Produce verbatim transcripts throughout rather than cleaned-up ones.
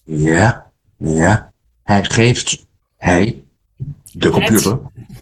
Ja, ja. Hij geeft, hij, de computer,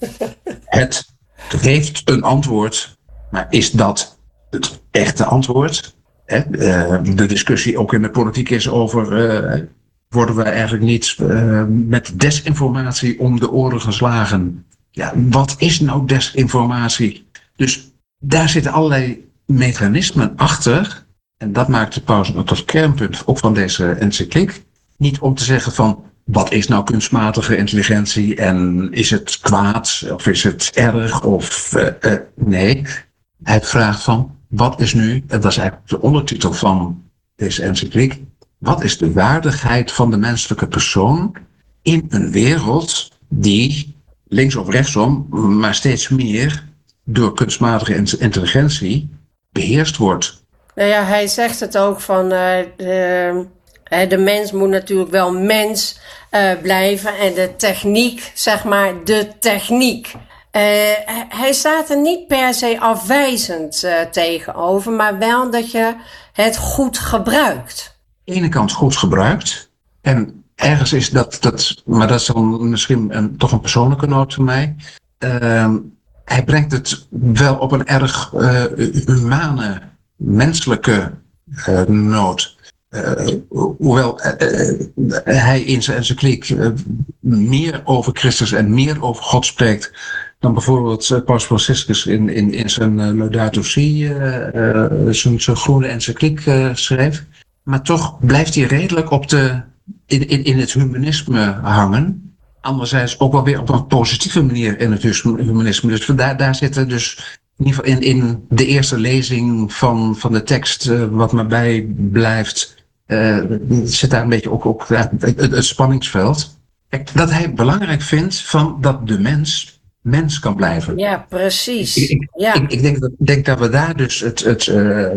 het, het geeft een antwoord. Maar is dat het echte antwoord? Hè? Uh, de discussie ook in de politiek is over, uh, worden we eigenlijk niet uh, met desinformatie om de oren geslagen? Ja, wat is nou desinformatie? Dus daar zitten allerlei mechanismen achter. En dat maakt de paus tot kernpunt ook van deze encycliek. Niet om te zeggen van, wat is nou kunstmatige intelligentie en is het kwaad of is het erg of uh, uh, nee. Hij vraagt van, wat is nu, en dat is eigenlijk de ondertitel van deze encycliek, wat is de waardigheid van de menselijke persoon in een wereld die links of rechtsom, maar steeds meer door kunstmatige intelligentie beheerst wordt. Nou ja, hij zegt het ook van uh, de, de mens moet natuurlijk wel mens uh, blijven en de techniek, zeg maar, de techniek. Uh, hij staat er niet per se afwijzend uh, tegenover, maar wel dat je het goed gebruikt. Aan de ene kant goed gebruikt en ergens is dat, dat maar dat is dan misschien een, toch een persoonlijke noot van mij. Uh, hij brengt het wel op een erg uh, humane, menselijke uh, noot. Uh, hoewel uh, uh, hij in zijn encycliek uh, meer over Christus en meer over God spreekt dan bijvoorbeeld uh, Paus Franciscus in, in, in zijn uh, Laudato Si, uh, uh, zijn, zijn groene encycliek uh, schreef. Maar toch blijft hij redelijk op de, in, in, in het humanisme hangen. Anderzijds ook wel weer op een positieve manier in het humanisme. Dus daar, daar zitten dus in ieder geval in, in de eerste lezing van, van de tekst, uh, wat me bij blijft, uh, zit daar een beetje ook, ook ja, het, het spanningsveld. Kijk, dat hij belangrijk vindt van dat de mens mens kan blijven. Ja, precies. Ik, ik, ja. ik, ik denk, dat, denk dat we daar dus het, het, uh,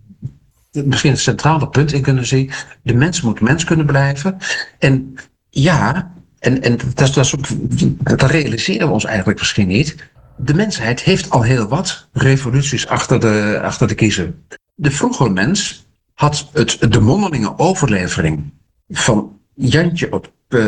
misschien het centrale punt in kunnen zien. De mens moet mens kunnen blijven. En ja, en, en dat, dat, is ook, dat realiseren we ons eigenlijk misschien niet. De mensheid heeft al heel wat revoluties achter de, achter de kiezen. De vroegere mens had het, de mondelinge overlevering van Jantje op uh,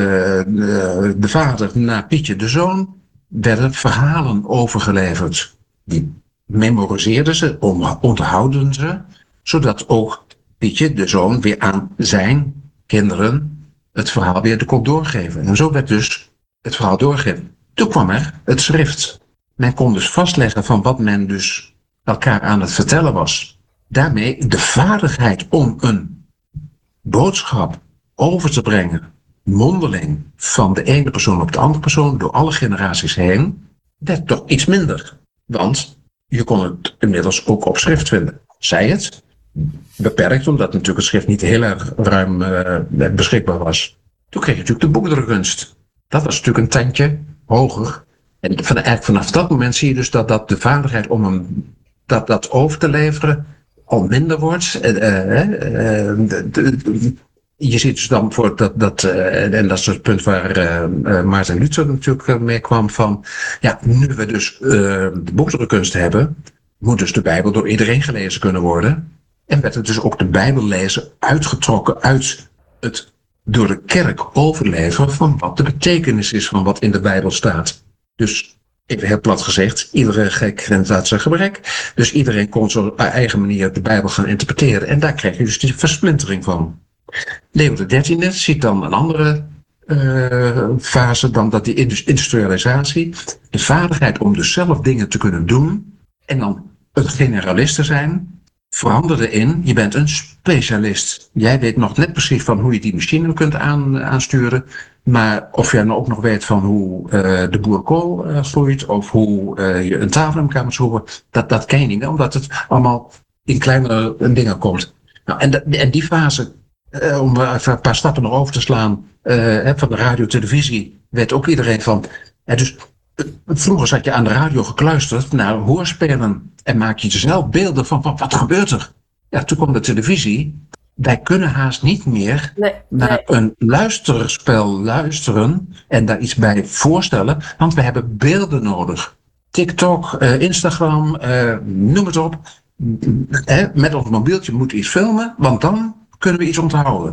de, de vader naar Pietje de zoon, werden verhalen overgeleverd. Die memoriseerden ze, onthouden ze, zodat ook Pietje de zoon weer aan zijn kinderen het verhaal weer kon doorgeven. En zo werd dus het verhaal doorgegeven. Toen kwam er het schrift. Men kon dus vastleggen van wat men dus elkaar aan het vertellen was. Daarmee de vaardigheid om een boodschap over te brengen, mondeling, van de ene persoon op de andere persoon, door alle generaties heen, werd toch iets minder. Want je kon het inmiddels ook op schrift vinden. Zij het, beperkt, omdat natuurlijk het schrift niet heel erg ruim uh, beschikbaar was. Toen kreeg je natuurlijk de boekdrukkunst. Dat was natuurlijk een tandje hoger. En van, eigenlijk vanaf dat moment zie je dus dat, dat de vaardigheid om hem, dat, dat over te leveren al minder wordt. Uh, uh, uh, de, de, de, je ziet dus dan voor dat, dat uh, en dat is het punt waar uh, uh, Maarten Luther natuurlijk uh, mee kwam van, ja, nu we dus uh, de boekdrukkunst hebben, moet dus de Bijbel door iedereen gelezen kunnen worden. En werd het dus ook de Bijbel lezen uitgetrokken uit het door de kerk overleveren van wat de betekenis is van wat in de Bijbel staat. Dus, even heel plat gezegd, iedere gek rent uit zijn gebrek. Dus iedereen kon zo op eigen manier de Bijbel gaan interpreteren. En daar krijg je dus die versplintering van. Leo de dertiende ziet dan een andere uh, fase dan dat die industrialisatie. De vaardigheid om dus zelf dingen te kunnen doen. En dan een generalist te zijn. Veranderde in, je bent een specialist. Jij weet nog net precies van hoe je die machine kunt aan, aansturen. Maar of jij nou ook nog weet van hoe uh, de boerenkool uh, groeit. Of hoe uh, je een tafel in elkaar moet schroeven. Dat, dat ken je niet, omdat het allemaal in kleinere dingen komt. Nou, en, de, en die fase, uh, om even een paar stappen nog over te slaan. Uh, van de radio, televisie, weet ook iedereen van. Uh, dus uh, vroeger zat je aan de radio gekluisterd naar hoorspelen. En maak je zelf beelden van, van wat gebeurt er? Ja, toen kwam de televisie. Wij kunnen haast niet meer nee, naar nee. een luisterspel luisteren en daar iets bij voorstellen, want we hebben beelden nodig. TikTok, uh, Instagram, uh, noem het op. Uh, met ons mobieltje moeten we iets filmen, want dan kunnen we iets onthouden.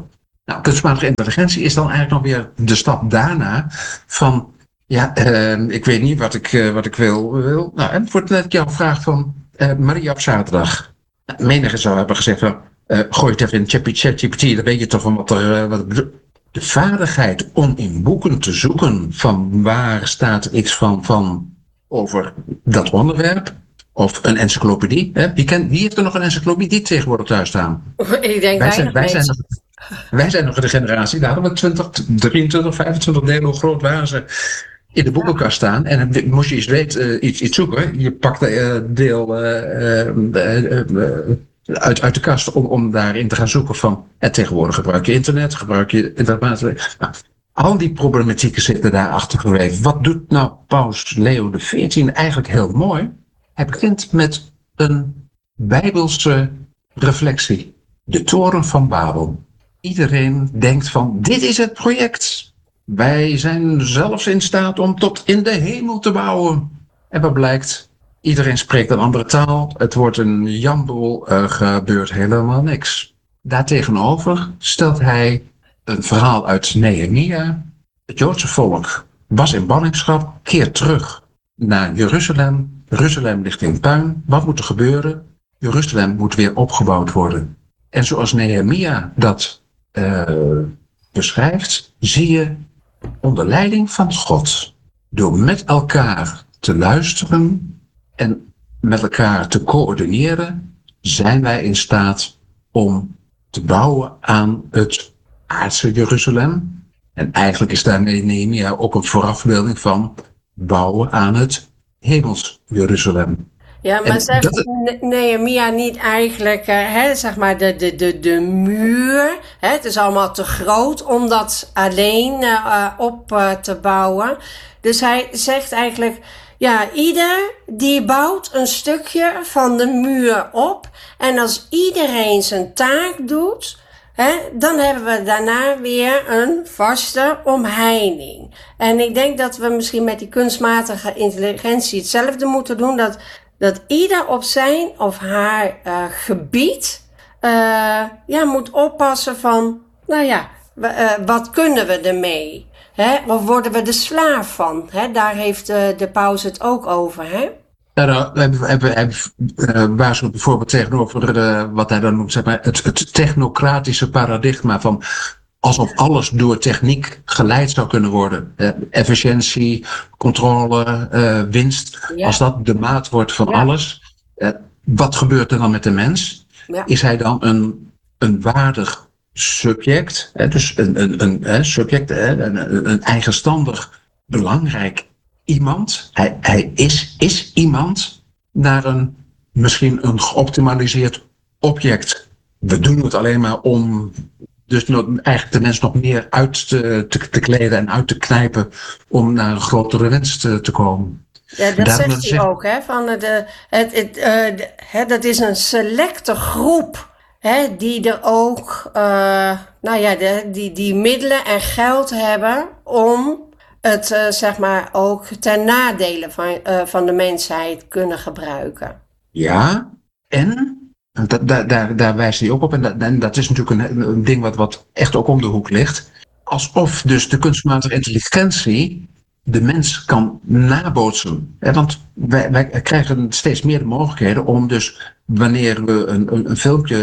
Nou, kunstmatige intelligentie is dan eigenlijk nog weer de stap daarna van, ja, uh, ik weet niet wat ik, uh, wat ik wil. wil. Nou, en het wordt net jouw vraag van uh, Maria op zaterdag. Nou, menige zou hebben gezegd van, uh, gooi het even in ChatGPT, dan weet je toch van wat er, uh, wat ik bedoel. De vaardigheid om in boeken te zoeken van waar staat X van, van over dat onderwerp. Of een encyclopedie. Hè? Wie, kent, wie heeft er nog een encyclopedie tegenwoordig thuis staan? Ik denk wij zijn, wij, zijn nog, mensen. wij zijn nog de generatie, daar hadden we twintig, drieëntwintig, vijfentwintig delen, hoe groot waren ze, in de boekenkast staan. En dan moest je iets, weet, uh, iets, iets zoeken. Je pakte uh, deel uh, uh, uh, uh, uit, uit de kast om, om daarin te gaan zoeken van. En tegenwoordig gebruik je internet, gebruik je informatie. Nou, al die problematieken zitten daar achter geweven. Wat doet nou Paus Leo de veertiende eigenlijk heel mooi? Hij begint met een bijbelse reflectie. De toren van Babel. Iedereen denkt van, dit is het project. Wij zijn zelfs in staat om tot in de hemel te bouwen. En wat blijkt? Iedereen spreekt een andere taal. Het wordt een jamboel, er gebeurt helemaal niks. Daartegenover stelt hij een verhaal uit Nehemia. Het Joodse volk was in ballingschap, keert terug naar Jeruzalem. Jeruzalem ligt in puin. Wat moet er gebeuren? Jeruzalem moet weer opgebouwd worden. En zoals Nehemia dat uh, beschrijft, zie je onder leiding van God, door met elkaar te luisteren en met elkaar te coördineren, zijn wij in staat om te bouwen aan het aardse Jeruzalem. En eigenlijk is daar Nehemia ook een voorafbeelding van bouwen aan het hemels Jeruzalem. Ja, maar en zegt dat... Nehemia niet eigenlijk, uh, hè, zeg maar, de, de, de, de muur, hè, het is allemaal te groot om dat alleen uh, op uh, te bouwen. Dus hij zegt eigenlijk, ja, ieder die bouwt een stukje van de muur op. En als iedereen zijn taak doet, hè, dan hebben we daarna weer een vaste omheining. En ik denk dat we misschien met die kunstmatige intelligentie hetzelfde moeten doen, dat Dat ieder op zijn of haar uh, gebied uh, ja, moet oppassen van, nou ja, w- uh, wat kunnen we ermee? Hè? Of worden we de slaaf van? Hè? Daar heeft uh, de paus het ook over. Hè? Ja, nou, we hebben, hebben, hebben uh, waarschuwt bijvoorbeeld tegenover uh, wat hij dan noemt, zeg maar, het, het technocratische paradigma van alsof alles door techniek geleid zou kunnen worden. Uh, efficiëntie, controle, uh, winst. Ja. Als dat de maat wordt van ja. alles. Uh, wat gebeurt er dan met de mens? Ja. Is hij dan een, een waardig subject? Hè, dus een, een, een, een subject, hè, een, een eigenstandig, belangrijk iemand. Hij, hij is, is iemand naar een misschien een geoptimaliseerd object. We doen het alleen maar om dus nog, eigenlijk de mens nog meer uit te, te, te kleden en uit te knijpen om naar een grotere winst te, te komen. Ja, dat Daarom zegt hij ook, hè? Van de, het, het, uh, de, hè, dat is een selecte groep, hè, die er ook, uh, nou ja, de, die, die middelen en geld hebben om het, uh, zeg maar, ook ten nadele van, uh, van de mensheid kunnen gebruiken. Ja, en Da, da, daar, daar wijst hij ook op. En dat, en dat is natuurlijk een, een ding wat, wat echt ook om de hoek ligt. Alsof dus de kunstmatige intelligentie de mens kan nabootsen. He, want wij, wij krijgen steeds meer de mogelijkheden om dus wanneer we een, een, een filmpje,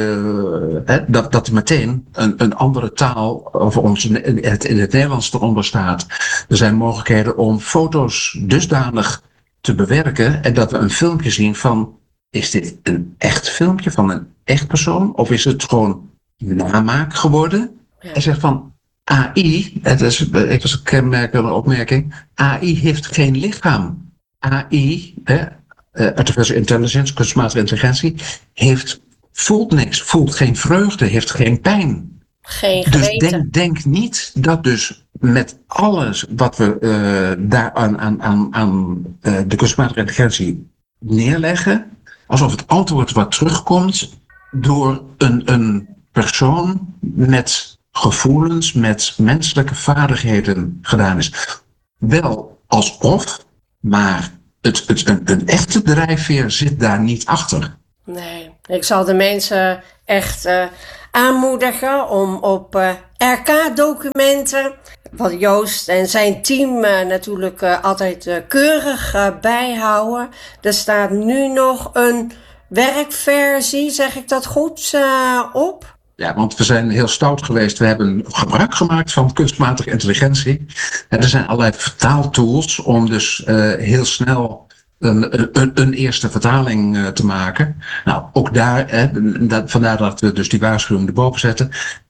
he, dat, dat er meteen een, een andere taal over ons in het, in het Nederlands eronder staat. Er zijn mogelijkheden om foto's dusdanig te bewerken en dat we een filmpje zien van, is dit een echt filmpje van een echt persoon? Of is het gewoon namaak geworden? Ja. Hij zegt van A I, het is, ik was een kenmerkende opmerking, A I heeft geen lichaam. A I, eh, Artificial Intelligence, kunstmatige intelligentie, heeft, voelt niks, voelt geen vreugde, heeft geen pijn. Geen geweten. Dus denk, denk niet dat dus met alles wat we uh, daar aan, aan, aan, aan uh, de kunstmatige intelligentie neerleggen, alsof het antwoord wat terugkomt door een, een persoon met gevoelens, met menselijke vaardigheden gedaan is. Wel alsof, maar het, het, een, een echte drijfveer zit daar niet achter. Nee, ik zal de mensen echt uh, aanmoedigen om op uh, R K-documenten, wat Joost en zijn team uh, natuurlijk uh, altijd uh, keurig uh, bijhouden. Er staat nu nog een werkversie, zeg ik dat goed, uh, op? Ja, want we zijn heel stout geweest. We hebben gebruik gemaakt van kunstmatige intelligentie. En er zijn allerlei vertaaltools om dus uh, heel snel een, een, een eerste vertaling uh, te maken. Nou, ook daar, hè, dat, vandaar dat we dus die waarschuwing erboven zetten.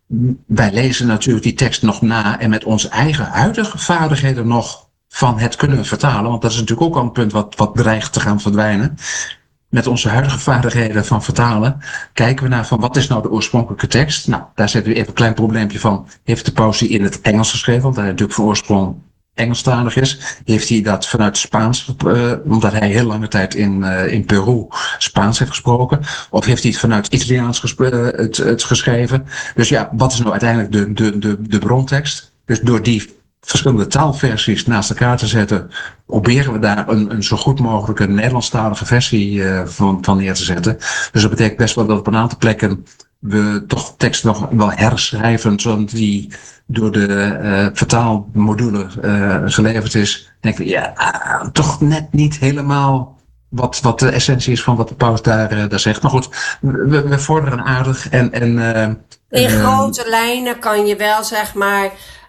Wij lezen natuurlijk die tekst nog na en met onze eigen huidige vaardigheden nog van het kunnen vertalen. Want dat is natuurlijk ook al een punt wat, wat dreigt te gaan verdwijnen. Met onze huidige vaardigheden van vertalen kijken we naar van wat is nou de oorspronkelijke tekst. Nou, daar zetten we even een klein probleempje van. Heeft de paus die in het Engels geschreven, want hij natuurlijk van oorsprong Engelstalig is. Heeft hij dat vanuit Spaans, uh, omdat hij heel lange tijd in, uh, in Peru Spaans heeft gesproken. Of heeft hij het vanuit Italiaans gespro- uh, het, het geschreven. Dus ja, wat is nou uiteindelijk de, de, de, de brontekst? Dus door die verschillende taalversies naast elkaar te zetten, proberen we daar een, een zo goed mogelijke Nederlandstalige versie uh, van, van neer te zetten. Dus dat betekent best wel dat op een aantal plekken we toch tekst nog wel herschrijven, zodat die door de uh, vertaalmodule uh, geleverd is. Denken we, ja, uh, toch net niet helemaal wat, wat de essentie is van wat de paus daar, uh, daar zegt. Maar goed, we, we vorderen aardig en... en uh, in uh, grote lijnen kan je wel, zeg maar,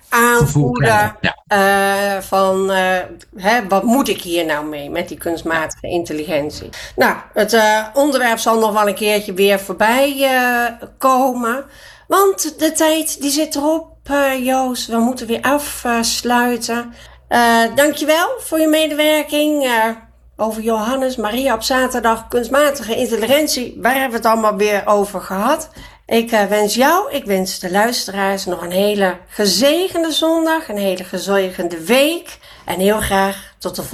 aanvoelen ja. uh, van uh, hè, wat moet ik hier nou mee met die kunstmatige intelligentie. Nou, het uh, onderwerp zal nog wel een keertje weer voorbij uh, komen. Want de tijd die zit erop, uh, Joost. We moeten weer afsluiten. Uh, dankjewel voor je medewerking. Uh, over Johannes Maria op zaterdag, kunstmatige intelligentie. Waar hebben we het allemaal weer over gehad? Ik uh, wens jou, ik wens de luisteraars nog een hele gezegende zondag, een hele gezegende week. En heel graag tot de volgende.